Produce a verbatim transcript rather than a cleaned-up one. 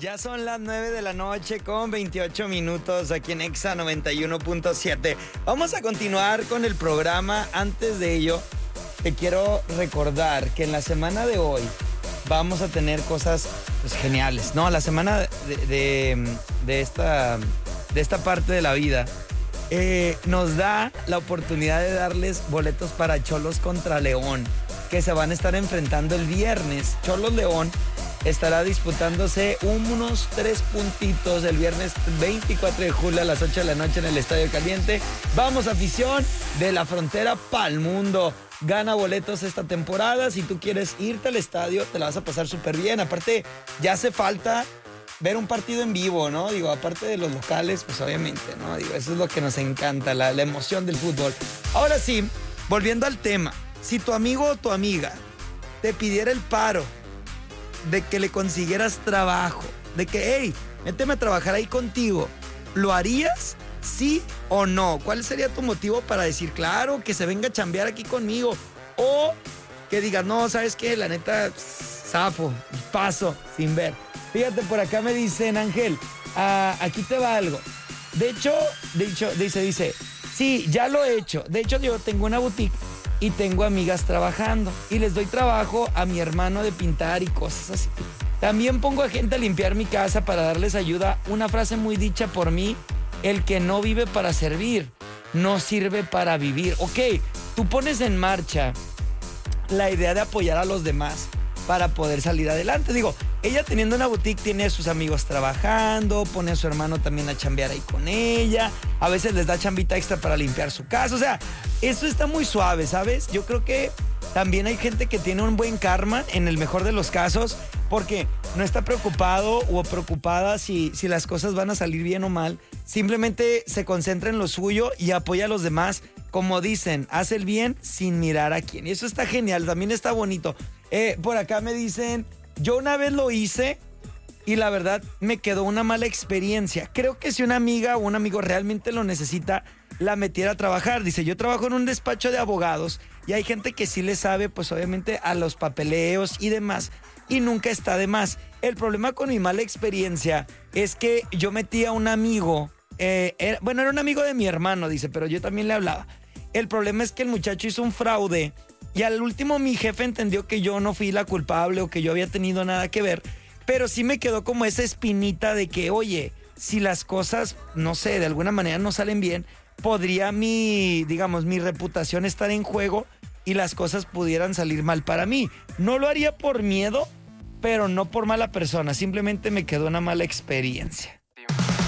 Ya son las nueve de la noche con veintiocho minutos aquí en Exa noventa y uno punto siete. Vamos a continuar con el programa. Antes de ello, te quiero recordar que en la semana de hoy vamos a tener cosas pues, geniales. No, la semana de, de, de, esta, de esta parte de la vida eh, nos da la oportunidad de darles boletos para Xolos contra León, que se van a estar enfrentando el viernes. Xolos León estará disputándose unos tres puntitos el viernes veinticuatro de julio a las ocho de la noche en el Estadio Caliente. Vamos, afición de la frontera pa'l mundo. Gana boletos esta temporada. Si tú quieres irte al estadio, te la vas a pasar súper bien. Aparte, ya hace falta ver un partido en vivo, ¿no? Digo, aparte de los locales, pues obviamente, ¿no? Digo, eso es lo que nos encanta, la, la emoción del fútbol. Ahora sí, volviendo al tema. Si tu amigo o tu amiga te pidiera el paro de que le consiguieras trabajo, de que, hey, méteme a trabajar ahí contigo, ¿lo harías? ¿Sí o no? ¿Cuál sería tu motivo para decir, claro, que se venga a chambear aquí conmigo? O que digas, no, ¿sabes qué? La neta, zafo, paso, sin ver. Fíjate, por acá me dicen, Ángel, ah, aquí te va algo. De hecho, de hecho, dice, dice, sí, ya lo he hecho. De hecho, yo tengo una boutique y tengo amigas trabajando y les doy trabajo a mi hermano de pintar y cosas así. También pongo a gente a limpiar mi casa para darles ayuda. Una frase muy dicha por mí: el que no vive para servir, no sirve para vivir. Ok, tú pones en marcha la idea de apoyar a los demás para poder salir adelante. Digo, ella teniendo una boutique tiene a sus amigos trabajando, pone a su hermano también a chambear ahí con ella, a veces les da chambita extra para limpiar su casa. O sea, eso está muy suave, ¿sabes? Yo creo que también hay gente que tiene un buen karma en el mejor de los casos, porque no está preocupado o preocupada si, si las cosas van a salir bien o mal. Simplemente se concentra en lo suyo y apoya a los demás. Como dicen, hace el bien sin mirar a quién. Y eso está genial, también está bonito. Eh, por acá me dicen, yo una vez lo hice y la verdad me quedó una mala experiencia. Creo que si una amiga o un amigo realmente lo necesita, la metiera a trabajar. Dice, yo trabajo en un despacho de abogados y hay gente que sí le sabe, pues obviamente, a los papeleos y demás, y nunca está de más. El problema con mi mala experiencia es que yo metí a un amigo, eh, era, bueno, era un amigo de mi hermano, dice, pero yo también le hablaba. El problema es que el muchacho hizo un fraude y al último mi jefe entendió que yo no fui la culpable o que yo había tenido nada que ver, pero sí me quedó como esa espinita de que, oye, si las cosas, no sé, de alguna manera no salen bien, podría mi, digamos, mi reputación estar en juego y las cosas pudieran salir mal para mí. No lo haría por miedo, pero no por mala persona, simplemente me quedó una mala experiencia.